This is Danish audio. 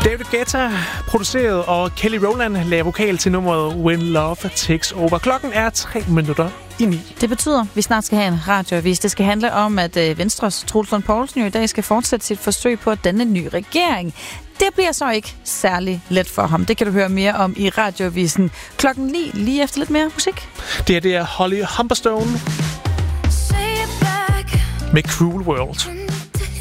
David Guetta produceret, og Kelly Rowland lagde vokal til nummeret When Love Takes Over. Klokken er 8:03. Det betyder, at vi snart skal have en radioavis. Det skal handle om, at Venstres Troels Lund Poulsen jo i dag skal fortsætte sit forsøg på at danne en ny regering. Det bliver så ikke særlig let for ham. Det kan du høre mere om i radioavisen klokken 9, lige efter lidt mere musik. Det er Holly Humberstone med Cruel World.